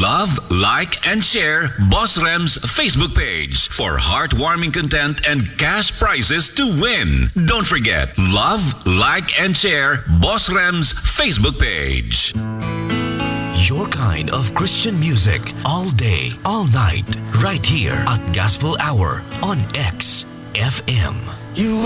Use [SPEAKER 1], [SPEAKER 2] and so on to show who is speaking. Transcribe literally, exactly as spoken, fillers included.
[SPEAKER 1] Love, like, and share Boss Rem's Facebook page for heartwarming content and cash prizes to win. Don't forget, love, like, and share Boss Rem's Facebook page.
[SPEAKER 2] Your kind of Christian music all day, all night, right here at Gospel Hour on X F M.
[SPEAKER 3] You